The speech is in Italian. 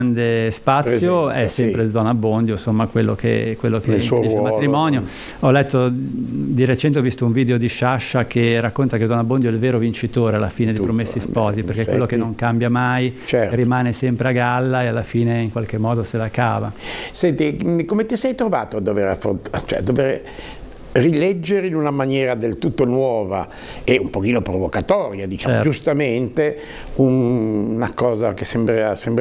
grande spazio è sempre Don Abbondio, insomma, quello che nel suo il ruolo. matrimonio. Ho letto di recente, ho visto un video di Sciascia che racconta che Don Abbondio è il vero vincitore alla fine dei Promessi Sposi, perché è quello che non cambia mai, rimane sempre a galla e alla fine in qualche modo se la cava. Senti, come ti sei trovato a dover rileggere in una maniera del tutto nuova e un pochino provocatoria, diciamo, giustamente, una cosa che sembra